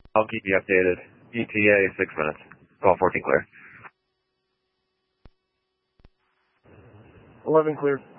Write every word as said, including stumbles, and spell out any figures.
I'll keep you updated. E T A, six minutes. Call fourteen clear. eleven clear.